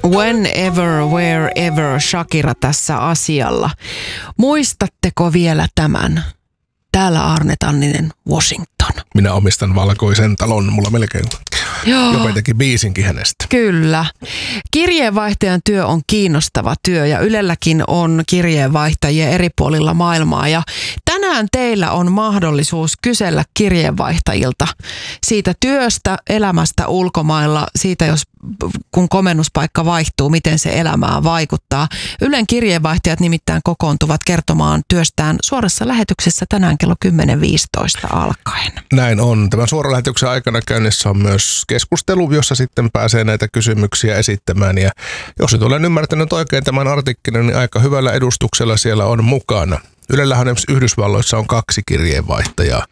Whenever, wherever Shakira tässä asialla. Muistatteko vielä tämän? Täällä Arne Tanninen, Washington. Minä omistan valkoisen talon, mulla melkein jopa teki biisinkin hänestä. Kyllä. Kirjeenvaihtajan työ on kiinnostava työ ja Ylelläkin on kirjeenvaihtajia eri puolilla maailmaa. Ja tänään teillä on mahdollisuus kysellä kirjeenvaihtajilta siitä työstä, elämästä ulkomailla, siitä kun komennuspaikka vaihtuu, miten se elämään vaikuttaa. Ylen kirjeenvaihtajat nimittäin kokoontuvat kertomaan työstään suorassa lähetyksessä tänään kello 10.15 alkaen. Näin on. Tämän suoran lähetyksen aikana käynnissä on myös keskustelu, jossa sitten pääsee näitä kysymyksiä esittämään. Ja jos nyt olen ymmärtänyt oikein tämän artikkelin, niin aika hyvällä edustuksella siellä on mukana. Ylellähän Yhdysvalloissa on 2 kirjeenvaihtajaa.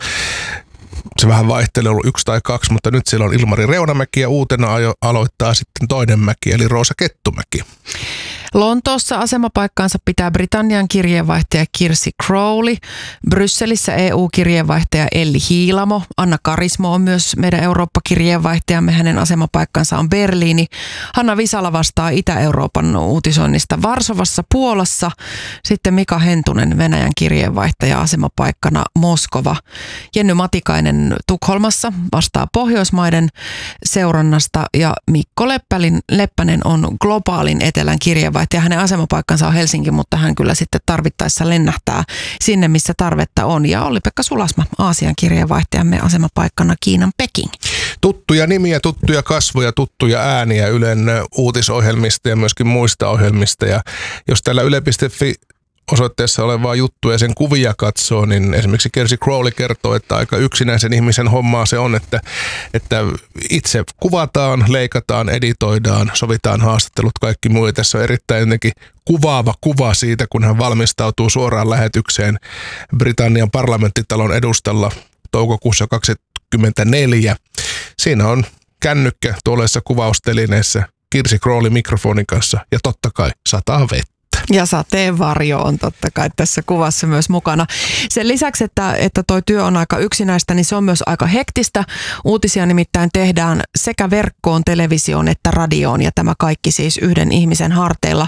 Se vähän vaihtelee, ollut 1 tai 2, mutta nyt siellä on Ilmari Reunamäki ja uutena aloittaa sitten toinen mäki, eli Roosa Kettumäki. Lontoossa asemapaikkaansa pitää Britannian kirjeenvaihtaja Kirsi Crowley, Brysselissä EU-kirjeenvaihtaja Elli Hiilamo, Anna Karismo on myös meidän Eurooppa-kirjeenvaihtajamme, hänen asemapaikkansa on Berliini. Hanna Visala vastaa Itä-Euroopan uutisoinnista Varsovassa, Puolassa, sitten Mika Hentunen, Venäjän kirjeenvaihtaja asemapaikkana Moskova. Jenny Matikainen Tukholmassa vastaa Pohjoismaiden seurannasta ja Mikko Leppänen on globaalin etelän kirjeenvaihtaja. Hänen asemapaikkansa on Helsinki, mutta hän kyllä sitten tarvittaessa lennähtää sinne, missä tarvetta on. Ja Olli-Pekka Sulasma, Aasian kirjeenvaihtajamme asemapaikkana Kiinan Peking. Tuttuja nimiä, tuttuja kasvoja, tuttuja ääniä Ylen uutisohjelmista ja myöskin muista ohjelmista. Ja jos täällä yle.fi osoitteessa olevaa juttua ja sen kuvia katsoo, niin esimerkiksi Kirsi Crowley kertoo, että aika yksinäisen ihmisen hommaa se on, että itse kuvataan, leikataan, editoidaan, sovitaan haastattelut, kaikki muu. Ja tässä on erittäin jotenkin kuvaava kuva siitä, kun hän valmistautuu suoraan lähetykseen Britannian parlamenttitalon edustalla toukokuussa 2024. Siinä on kännykkä tuollaisessa kuvaustelineessä Kirsi Crowley mikrofonin kanssa ja totta kai sataa vettä. Ja sateenvarjo on totta kai tässä kuvassa myös mukana. Sen lisäksi, että toi työ on aika yksinäistä, niin se on myös aika hektistä. Uutisia nimittäin tehdään sekä verkkoon, televisioon että radioon ja tämä kaikki siis yhden ihmisen harteilla.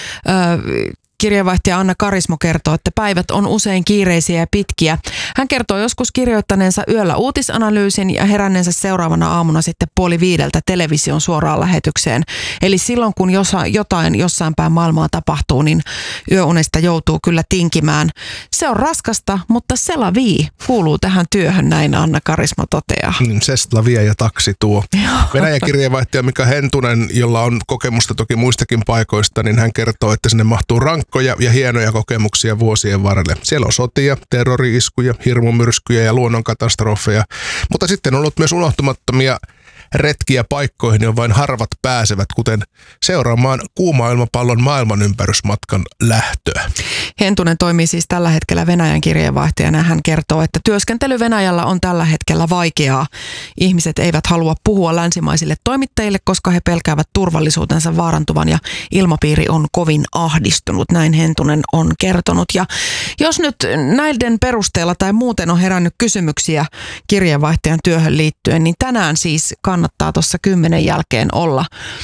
Kirjeenvaihtaja Anna Karismo kertoo, että päivät on usein kiireisiä ja pitkiä. Hän kertoo joskus kirjoittaneensa yöllä uutisanalyysin ja heränneensä seuraavana aamuna sitten 4:30 television suoraan lähetykseen. Eli silloin kun jotain jossain päin maailmaa tapahtuu, niin yöunesta joutuu kyllä tinkimään. Se on raskasta, mutta se lavii kuuluu tähän työhön, näin Anna Karismo toteaa. Se lavia ja taksi tuo. Venäjän kirjeenvaihtaja Mika Hentunen, jolla on kokemusta toki muistakin paikoista, niin hän kertoo, että sinne mahtuu rankkoja ja hienoja kokemuksia vuosien varrelle. Siellä on sotia, terrori-iskuja, hirmumyrskyjä ja luonnonkatastrofeja, mutta sitten on ollut myös unohtumattomia retkiä paikkoihin, joihin vain harvat pääsevät, kuten seuraamaan kuuma ilmapallon maailmanympärysmatkan lähtöä. Hentunen toimii siis tällä hetkellä Venäjän kirjeenvaihtajana. Hän kertoo, että työskentely Venäjällä on tällä hetkellä vaikeaa. Ihmiset eivät halua puhua länsimaisille toimittajille, koska he pelkäävät turvallisuutensa vaarantuvan ja ilmapiiri on kovin ahdistunut. Näin Hentunen on kertonut. Ja jos nyt näiden perusteella tai muuten on herännyt kysymyksiä kirjeenvaihtajan työhön liittyen, niin tänään siis kannattaa tuossa 10 jälkeen olla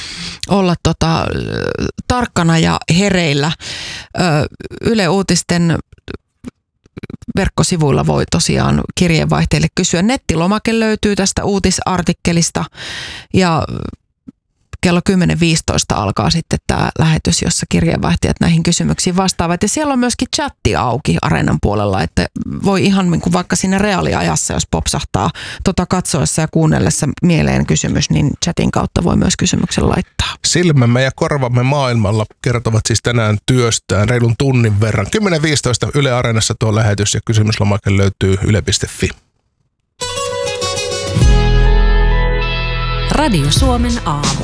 tarkkana ja hereillä. Yle Uutisten verkkosivuilla voi tosiaan kirjeenvaihtajille kysyä. Nettilomake löytyy tästä uutisartikkelista ja kello 10.15 alkaa sitten tämä lähetys, jossa kirjeenvaihtajat näihin kysymyksiin vastaavat. Ja siellä on myöskin chatti auki Areenan puolella, että voi ihan niin kuin vaikka siinä reaaliajassa, jos popsahtaa katsoessa ja kuunnellessa mieleen kysymys, niin chatin kautta voi myös kysymyksen laittaa. Silmämme ja korvamme maailmalla kertovat siis tänään työstään reilun tunnin verran. 10.15 Yle Areenassa tuo lähetys ja kysymyslomake löytyy yle.fi. Radio Suomen aamu.